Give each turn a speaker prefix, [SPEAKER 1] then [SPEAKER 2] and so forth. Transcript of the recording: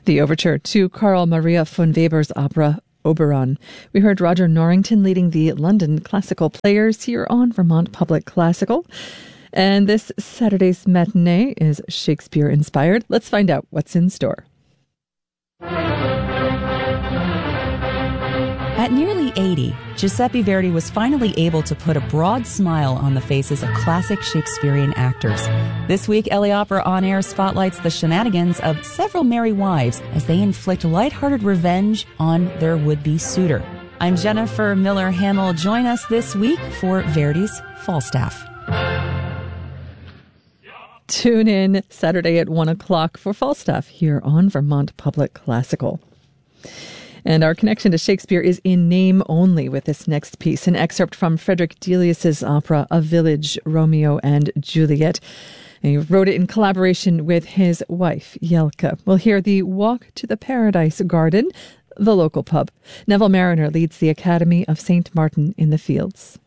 [SPEAKER 1] The overture to Carl Maria von Weber's opera Oberon. We heard Roger Norrington leading the London Classical Players here on Vermont Public Classical. And this Saturday's matinee is Shakespeare-inspired. Let's find out what's in store.
[SPEAKER 2] At nearly 80, Giuseppe Verdi was finally able to put a broad smile on the faces of classic Shakespearean actors. This week, LA Opera On Air spotlights the shenanigans of several merry wives as they inflict lighthearted revenge on their would-be suitor. I'm Jennifer Miller-Hamill. Join us this week for Verdi's Falstaff.
[SPEAKER 1] Tune in Saturday at 1 o'clock for Falstaff here on Vermont Public Classical. And our connection to Shakespeare is in name only with this next piece, an excerpt from Frederick Delius's opera, A Village, Romeo and Juliet. And he wrote it in collaboration with his wife, Jelka. We'll hear the Walk to the Paradise Garden, the local pub. Neville Mariner leads the Academy of St. Martin in the Fields.